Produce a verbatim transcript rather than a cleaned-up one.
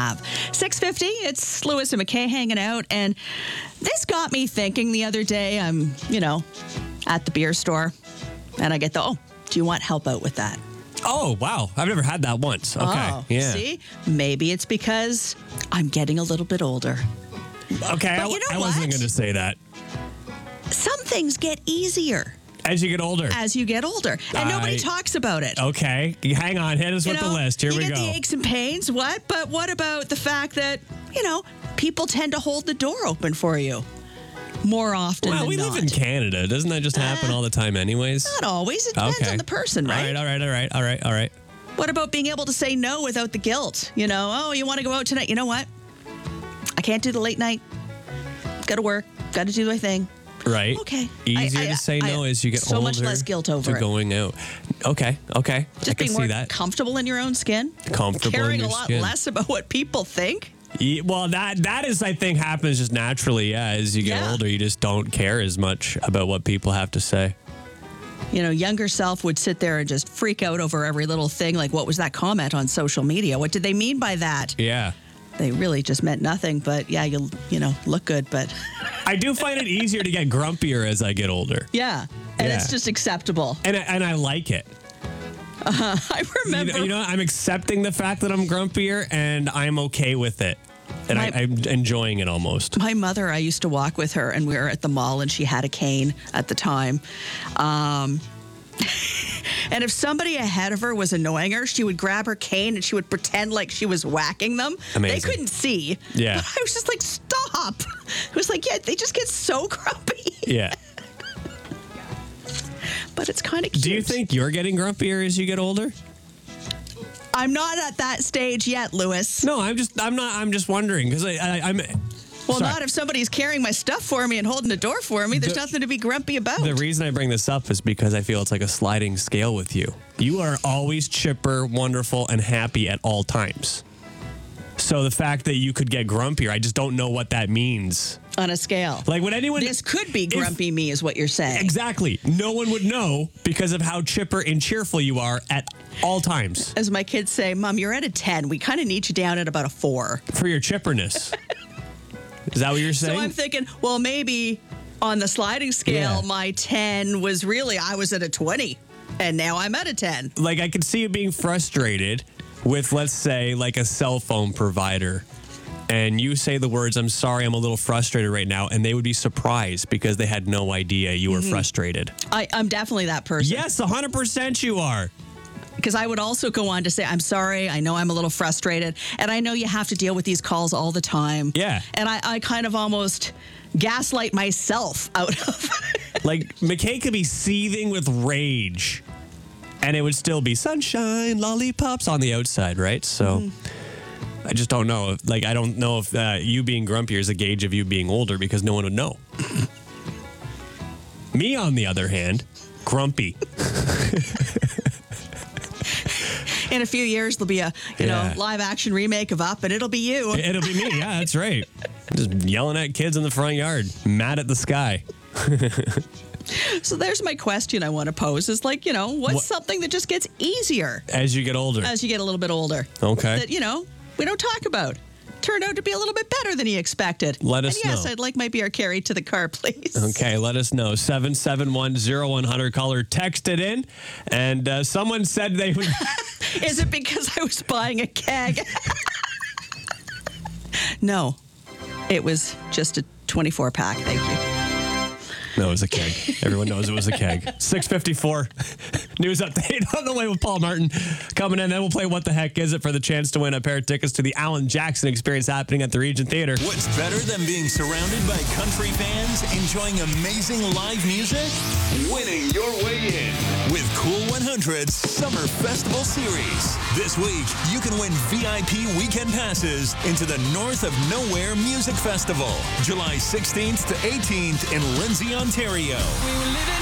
have. six fifty, it's Lewis and McKay hanging out. And this got me thinking the other day. I'm, you know, at the beer store. And I get the, oh, do you want help out with that? Oh, wow. I've never had that once. Okay. Oh, yeah. See? Maybe it's because I'm getting a little bit older. Okay. I, you know I wasn't what? going to say that. Some things get easier As you get older. as you get older. And nobody I- talks about it. Okay. Hang on. Hit us You with know, the list. Here you we get go. the aches and pains, what? But what about the fact that, you know, people tend to hold the door open for you more often Well, than we not. live in Canada. Doesn't that just happen Uh, all the time anyways? Not always. It depends Okay. on the person, right? All right, all right, all right, all right, all right. What about being able to say no without the guilt? You know, oh, you want to go out tonight? You know what? I can't do the late night. Got to work. Got to do my thing. Right. Okay. Easier I- I- to say no I- as you get so older. much less guilt over to it. going out. Okay. Okay. Just I can being see more that. comfortable in your own skin. Comfortable in Caring your a lot skin. less about what people think. Yeah, well, that that is, I think, happens just naturally. Yeah, as you get Yeah. older, you just don't care as much about what people have to say. You know, younger self would sit there and just freak out over every little thing. Like, what was that comment on social media? What did they mean by that? Yeah. They really just meant nothing. But yeah, you'll, you know, look good. But I do find it easier to get grumpier as I get older, yeah, and Yeah. it's just acceptable. and I, and I like it. Uh, I You remember. know, you know, I'm accepting the fact that I'm grumpier, and I'm okay with it, and I, My- I'm enjoying it almost. My mother, I used to walk with her, and we were at the mall, and she had a cane at the time. Um, and if somebody ahead of her was annoying her, she would grab her cane and she would pretend like she was whacking them. Amazing. They couldn't see. Yeah. But I was just like, stop. It was like, yeah, they just get so grumpy. Yeah. But it's kind of cute. Do you think you're getting grumpier as you get older? I'm not at that stage yet, Lewis. No, I'm just, I'm not, I'm just wondering because I, I, I'm. Well, sorry. not if somebody's carrying my stuff for me and holding the door for me. There's The- nothing to be grumpy about. The reason I bring this up is because I feel it's like a sliding scale with you. You are always chipper, wonderful, and happy at all times. So the fact that you could get grumpier, I just don't know what that means. On a scale. Like, would anyone... This could be if- grumpy me, is what you're saying. Exactly. No one would know because of how chipper and cheerful you are at all times As my kids say, Mom, you're at a ten. We kind of need you down at about a four. for your chipperness. Is that what you're So saying? I'm thinking, well, maybe on the sliding scale, Yeah. my ten was really, I was at a twenty. And now I'm at a ten. Like, I could see you being frustrated with, let's say, like a cell phone provider. And you say the words, I'm sorry, I'm a little frustrated right now. And they would be surprised because they had no idea you were Mm-hmm. frustrated. I, I'm definitely that person. Yes, one hundred percent you are. Because I would also go on to say, I'm sorry, I know I'm a little frustrated, and I know you have to deal with these calls all the time. Yeah. And I, I kind of almost gaslight myself out of Like, McKay could be seething with rage. And it would still be sunshine, lollipops on the outside, right? So... Mm-hmm. I just don't know. If, like, I don't know if uh, you being grumpier is a gauge of you being older because no one would know. Me, on the other hand, grumpy. In a few years, there'll be a you Yeah. know live action remake of Up, and it'll be you. It'll be me. Yeah, that's right. Just yelling at kids in the front yard, mad at the sky. So there's my question I want to pose: is like, you know, what's What- something that just gets easier As you get older. as you get a little bit older? Okay. That you know we don't talk about. Turned out to be a little bit better than you expected. Let us and yes, know. I'd like my beer carried to the car, please. Okay, let us know. seven seven one, zero one zero zero. Caller, text it in. And uh, someone said they would... Is it because I was buying a keg? No, it was just a twenty-four pack. Thank you. No, it was a keg. Everyone knows it was a keg. six fifty-four news update on the way with Paul Martin coming in. Then we'll play What the Heck Is It for the chance to win a pair of tickets to the Alan Jackson Experience happening at the Regent Theater. What's better than being surrounded by country fans enjoying amazing live music? Winning your way in with Cool one hundred's Summer Festival Series. This week, you can win V I P weekend passes into the North of Nowhere Music Festival, July sixteenth to eighteenth in Lindsay, Ontario.